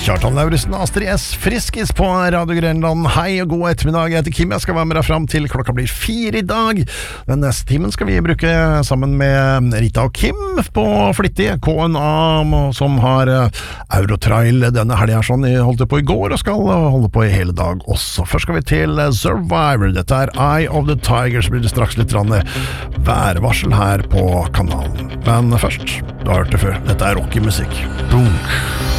Kjartan Lauritzen, Astrid S. Friskis på Radio Grenland. Hei og god ettermiddag, jeg heter Kim. Jeg skal være med deg frem til klokka blir 4 i dag. Den neste timen skal vi bruke sammen med Rita og Kim på Flittig KNA, som har Eurotrail denne helgen sånn. De holdt det på i går og skal holde på i hele dag også. Først skal vi til Survivor. Dette er Eye of the Tiger, så blir det straks litt værvarsel her på kanalen. Men først, du har hørt det før. Dette er rocky musikk. Boom!